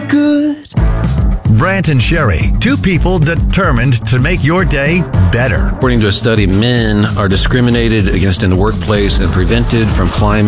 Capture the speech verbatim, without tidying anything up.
good. Brant and Sherry, two people determined to make your day better. According to a study, men are discriminated against in the workplace and prevented from climbing